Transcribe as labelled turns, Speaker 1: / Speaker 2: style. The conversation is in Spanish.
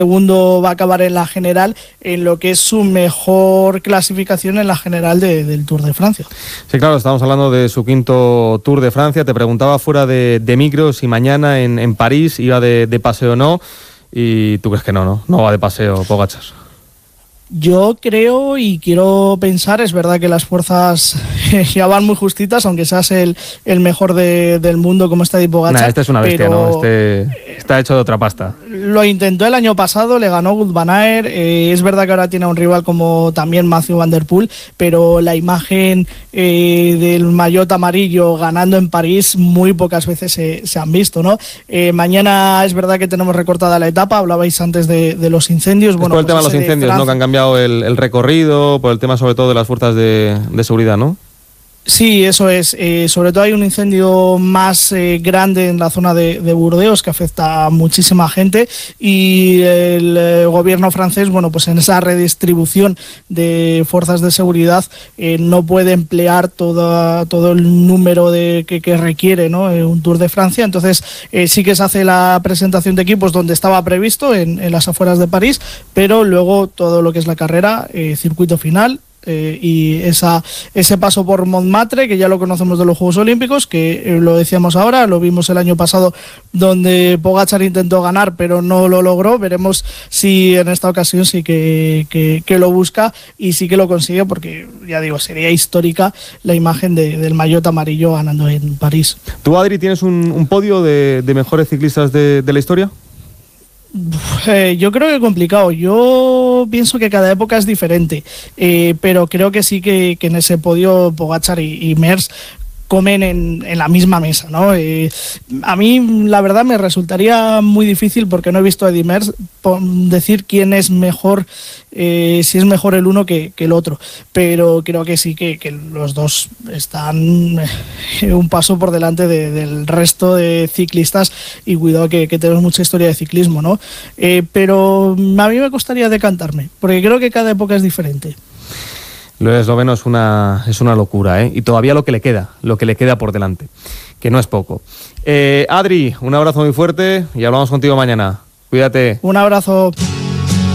Speaker 1: segundo va a acabar en la general, en lo que es su mejor clasificación en la general del Tour de Francia.
Speaker 2: Sí, claro, estamos hablando de su quinto Tour de Francia. Te preguntaba fuera de micro si mañana en París iba de paseo o no, y tú crees que no va de paseo Pogačar.
Speaker 1: Yo creo y quiero pensar, es verdad que las fuerzas ya van muy justitas, aunque seas el mejor del mundo como está Pogačar.
Speaker 2: Este es una bestia, ¿no? Este está hecho de otra pasta.
Speaker 1: Lo intentó el año pasado, le ganó Wout van Aert. Es verdad que ahora tiene un rival como también Mathieu van der Poel, pero la imagen del maillot amarillo ganando en París muy pocas veces se han visto, ¿no? Mañana es verdad que tenemos recortada la etapa, hablabais antes de los incendios.
Speaker 2: Bueno, por el tema de los incendios, ¿no? Que han cambiado el recorrido, por el tema sobre todo de las fuerzas de seguridad, ¿no?
Speaker 1: Sí, eso es. Sobre todo hay un incendio más grande en la zona de Burdeos que afecta a muchísima gente, y el gobierno francés, bueno, pues en esa redistribución de fuerzas de seguridad no puede emplear todo el número que requiere, ¿no? Un Tour de Francia. Entonces sí que se hace la presentación de equipos donde estaba previsto, en las afueras de París, pero luego todo lo que es la carrera, circuito final, y ese paso por Montmartre, que ya lo conocemos de los Juegos Olímpicos, que lo decíamos ahora, lo vimos el año pasado, donde Pogačar intentó ganar pero no lo logró. Veremos si en esta ocasión sí que lo busca y sí que lo consigue, porque ya digo, sería histórica la imagen del maillot amarillo ganando en París.
Speaker 2: ¿Tú, Adri, tienes un podio de mejores ciclistas de la historia?
Speaker 1: Yo creo que complicado. Yo pienso que cada época es diferente, pero creo que sí que en ese podio Pogačar y Merckx comen en la misma mesa, ¿no? A mí la verdad me resultaría muy difícil, porque no he visto a Eddy Merckx, decir quién es mejor, si es mejor el uno que el otro, pero creo que sí que los dos están un paso por delante del resto de ciclistas, y cuidado que tenemos mucha historia de ciclismo, ¿no? Pero a mí me costaría decantarme, porque creo que cada época es diferente.
Speaker 2: Lo esloveno es una locura, ¿eh? Y todavía lo que le queda por delante, que no es poco. Adri, un abrazo muy fuerte y hablamos contigo mañana. Cuídate.
Speaker 1: Un abrazo.